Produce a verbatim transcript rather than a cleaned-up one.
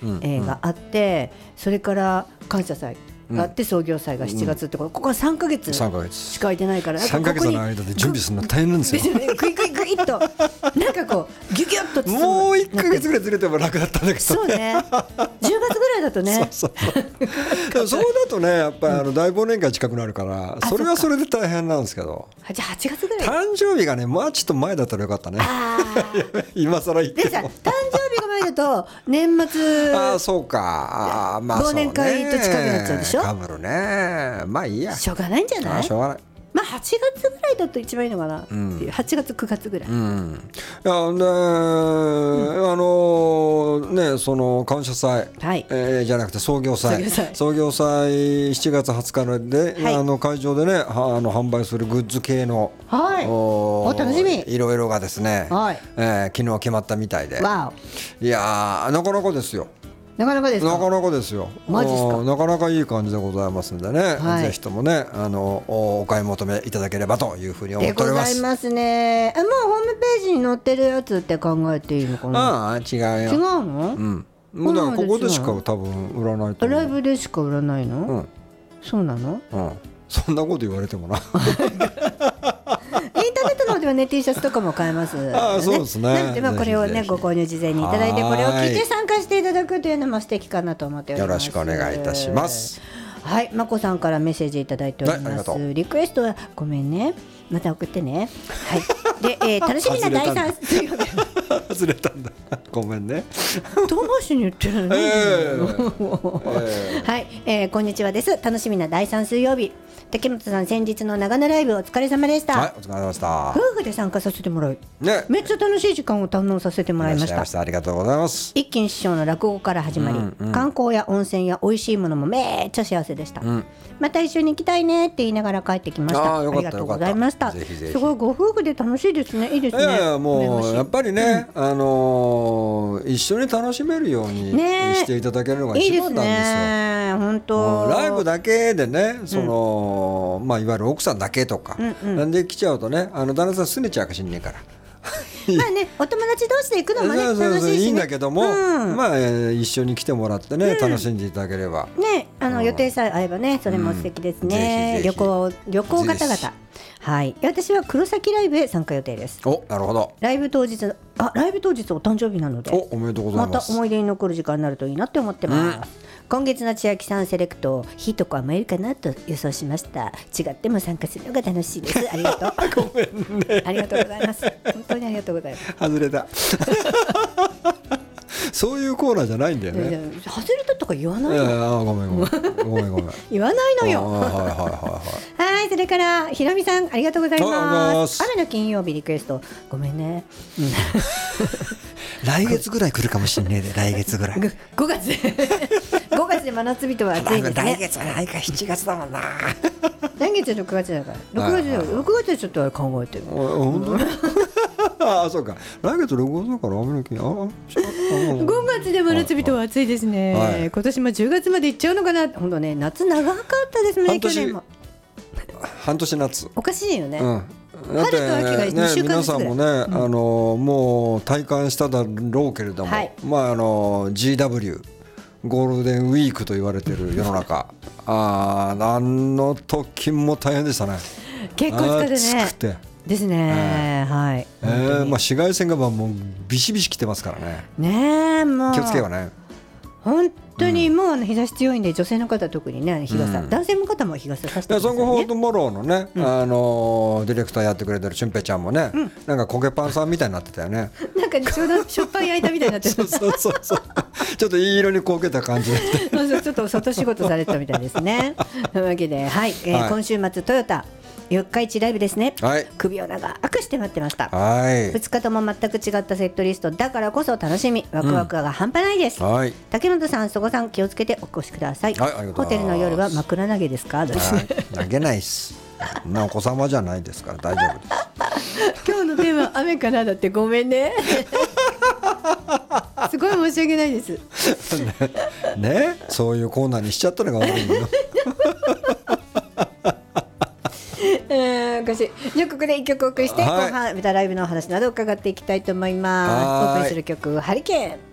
うんえーがあって、それから感謝祭があって、創業祭がしちがつってこと、ここはさんかげつしか空いてないから、 さんかげつの間で準備するの大変なんですよ。 ですよね、グイグイグイっとなんかこうギュギュッと包む。 もういっかげつぐらいずれても楽だったんだけど、 そうね、じゅうがつぐらいだとねそうそうそうだとね、やっぱりあの大忘年会近くなるから、それはそれで大変なんですけど、 じゃあはちがつぐらい、 誕生日がね、まあちょっと前だったらよかったね。今更言ってもでさ、誕生日が前だと年末、 ああそうか、あまあそうね、 忘年会と近くなっちゃうでしょ。 かぶるね、まあいいや、 しょうがないんじゃない。 しょうがない。 まあはちがつぐらいだと一番いいのかなっていう、うん、はちがつくがつぐらい、うん、 いやで、うん、あのね、その感謝祭、はい、えー、じゃなくて創業祭、創業祭しちがつはつかで、はい、あの会場でね、あの販売するグッズ系の、 はい、おお楽しみ、 いろいろがですね、はい、えー、昨日決まったみたいで、わお、いやなかなかですよ。 なかなかですか。 なかなかですよ。 マジですか。 なかなかいい感じでございますんでね、はい、ぜひともね、あのお買い求めいただければというふうに思っております。 でございますね。あ、もうホームページに載ってるやつって考えていいのかな。 ああ、違うよ。 違うの？ うん。もうだからここでしか多分売らないと思う。 ライブでしか売らないの？うん。そうなの？ うん。そんなこと言われてもな。 インターネットの方ではね T シャツとかも買えます、ね、 ああそうですね。 なのでまあこれをねご購入事前にいただいて、これを聞いて参加していただくというのも素敵かなと思っております。 よろしくお願いいたします。 はい、まこさんからメッセージいただいております、はい、リクエストはごめんね、また送ってね。はいで、えー、楽しみなだいさん水曜日外れたんだごめんね遠回しに言ってるね、えーえー、はい、えー、こんにちはです。楽しみなだいさん水曜日、竹本さん先日の長野ライブお疲れ様でした。 はい、お疲れ様でした。 夫婦で参加させてもらう、 ね、 めっちゃ楽しい時間を堪能させてもらいました。 いらっしゃいました。ありがとうございます。 一金師匠の落語から始まり、うんうん、観光や温泉や美味しいものもめっちゃ幸せでした、うん、また一緒に行きたいねって言いながら帰ってきました。 あ, ありがとうございました。ぜひぜひ。すごいご夫婦で楽しいですね。いいですね。いやいやもうやっぱりね、うん、あのー、一緒に楽しめるようにしていただけるのが一番なんですよ。いいですね、本当。ライブだけでね、その、うん、まあいわゆる奥さんだけとか、うんうん、なんで来ちゃうとね、あの旦那さんすねちゃうかしんねえからまあね、お友達同士で行くのもねそうそうそう楽しいしね、 いいんだけども、うん、まあ、えー、一緒に来てもらってね、うん、楽しんでいただければね、あの、うん、予定さえ合えばね、それも素敵ですね、うん、ぜひぜひ旅行旅行方々。はい、私は黒崎ライブへ参加予定です。 お、なるほど。 ライブ当日、あ、ライブ当日お誕生日なので、 お、おめでとうございます。 また思い出に残る時間になるといいなって思ってます、うん、今月の千秋さんセレクトヒートコは燃えるかなと予想しました。違っても参加するのが楽しいです。ありがとうごめんね、 ありがとうございます。本当にありがとうございます。 外れたそういうコーナーじゃないんだよね。 外れたとか言わないの。 いやいや、ごめんごめんごめんごめん言わないのよ。 はいはいはいはいはい、それからひろみさんありがとうございます。雨の金曜日リクエストごめんね、うん、 来月ぐらい来るかもしれないで。来月ぐらいごがつごがつで真夏日とは暑いですね。 来月はないかしちがつだもんな。 来月はろくがつだからろくがつだよ。ろくがつはちょっと考えてる。 本当ああそうか、来月ろくがつだから雨の日、ああごがつで真夏日とは暑いですね、はい、今年もじゅうがつまで行っちゃうのかな。本当ね、夏長かったですね。去年も半年夏おかしいよね、うん、 だって春と秋がにしゅうかんずつぐらい、ね、皆さんもね、うん、あのもう体感しただろうけれども、はい、まああの ジーダブリュー ゴールデンウィークと言われている世の中ああの時も大変でしたね。 結構疲れね。 暑くてですね、えー、はい、 えーまあ、紫外線がもうビシビシ来てますからね。 ねえ、もう気をつけようね。 本当にもうあの日差し強いんで、女性の方特にね日傘、うん、男性の方も日傘さしてくださいね。 ソングフォートモローのね、うん、あのディレクターやってくれてる俊平ちゃんもね、うん、なんか焦げパンさんみたいになってたよね。 なんかちょうどしょっぱい焼いたみたいになってるそうそうそうそうちょっといい色に焦げた感じでちょっと外仕事されてたみたいですねというわけで、はい、えーはい、今週末トヨタ四日市ライブですね、はい、首を長くして待ってました、はい、ふつかとも全く違ったセットリストだからこそ楽しみ、ワクワクが半端ないです、うん、はい、竹本さん、曽我さん気をつけてお越しください、はい、ホテルの夜は枕投げですか。 投げないっすなお子様じゃないですから大丈夫です今日のテーマ雨かなだってごめんねすごい申し訳ないですね, ねそういうコーナーにしちゃったのが悪いのよおかしい。じゃあここでいっきょくお送りして、はい、後半またライブの話などを伺っていきたいと思います。お送りする曲ハリケーン。